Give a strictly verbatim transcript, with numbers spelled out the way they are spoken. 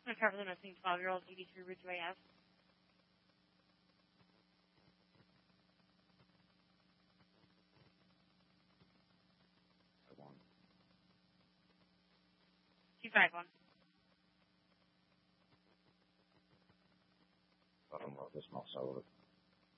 Recover the missing twelve-year-old eighty-three Ridgeway Ave. two five one. I don't know if this mouse over.